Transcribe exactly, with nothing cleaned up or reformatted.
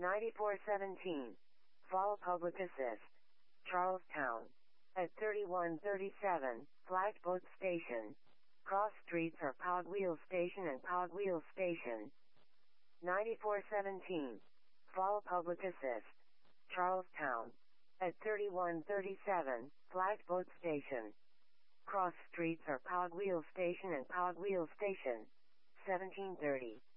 ninety-four seventeen. Fall Public Assist. Charlestown. At thirty-one thirty-seven, Flagged Boat Station. Cross streets are Cogwheel Station and Cogwheel Station. ninety-four seventeen. Fall Public Assist. Charlestown. At thirty-one thirty-seven, Flagged Boat Station. Cross streets are Cogwheel Station and Cogwheel Station. seventeen thirty.